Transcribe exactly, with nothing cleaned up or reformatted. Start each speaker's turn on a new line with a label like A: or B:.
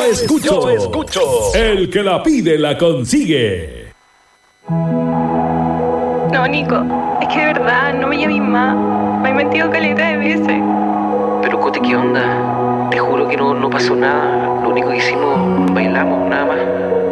A: escucho, yo escucho. El que la pide la consigue.
B: No, Nico, es que de verdad no me llamé más. Me he mentido caleta de veces.
C: Pero Cote, ¿qué onda? Te juro que no, no pasó nada. Lo único que hicimos, bailamos, nada más.